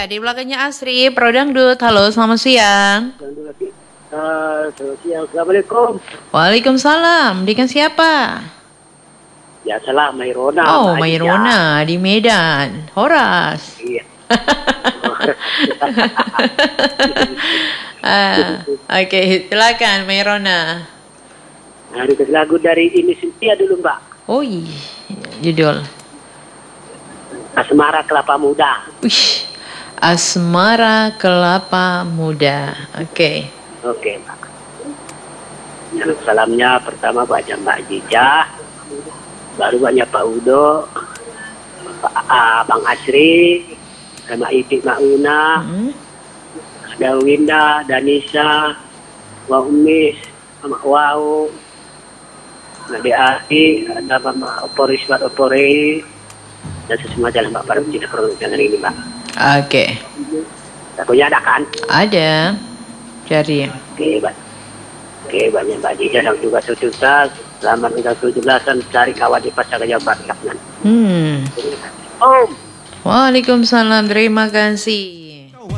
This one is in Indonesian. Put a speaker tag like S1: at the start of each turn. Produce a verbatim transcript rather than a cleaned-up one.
S1: di belakangnya Asri, Pro Dangdut. Halo, selamat siang.
S2: Uh, selamat siang. Assalamualaikum.
S1: Waalaikumsalam. Dengan siapa?
S2: Biasalah, Mairona.
S1: Oh,
S2: Mbak Adija.
S1: Mairona di Medan. Horas.
S2: Iya.
S1: Ah, Oke, silakan Mairona.
S2: Nah, dikasih lagu dari ini Cynthia dulu, Mbak.
S1: Oh iya, judul.
S2: Asmara Kelapa Muda.
S1: Wih, Asmara Kelapa Muda. Oke.
S2: Oke, Mbak. Yang salamnya pertama baca Mbak Adija, baru banyak Pak Udo, Pak uh, Bang Asri, sama Itik Mauna,
S1: Hmm.
S2: ada Winda, Danisa, Wah Umis, sama Wau, Nade Aki, ada Mama Opori, Smat Opori, dan sesemua jalan Mbak para pecinta peruntungan ini, Mbak.
S1: Oke.
S2: Takutnya ada kan?
S1: Ada. Cari.
S2: Oke, Mbak. Oke, banyak Mbak Adija dan juga sukses. Selamat tinggal tujuh belasan cari kawan di pasar Jawa Barat.
S1: Hmm.
S2: Om.
S1: Waalaikumsalam. Terima kasih.